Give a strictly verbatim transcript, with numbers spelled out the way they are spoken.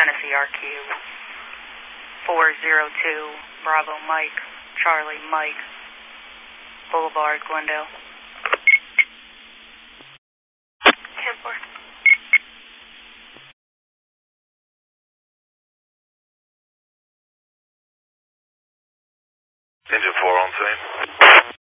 Tennessee R Q. four zero two, Bravo Mike, Charlie Mike, Boulevard, Glendale. ten four. Engine four on scene.